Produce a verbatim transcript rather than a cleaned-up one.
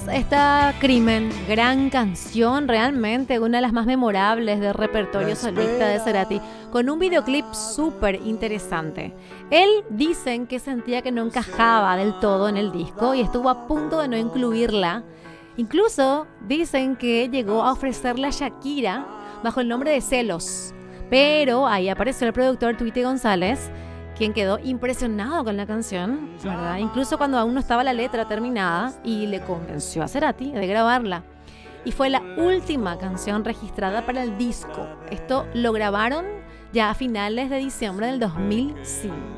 esta Crimen, gran canción, realmente una de las más memorables del repertorio solista de Cerati, con un videoclip súper interesante. Él dicen que sentía que no encajaba del todo en el disco y estuvo a punto de no incluirla. Incluso dicen que llegó a ofrecerle a Shakira bajo el nombre de Celos, pero ahí apareció el productor Tweety González, quien quedó impresionado con la canción, ¿verdad? Incluso cuando aún no estaba la letra terminada, y le convenció a Cerati de grabarla. Y fue la última canción registrada para el disco. Esto lo grabaron ya a finales de diciembre del dos mil cinco.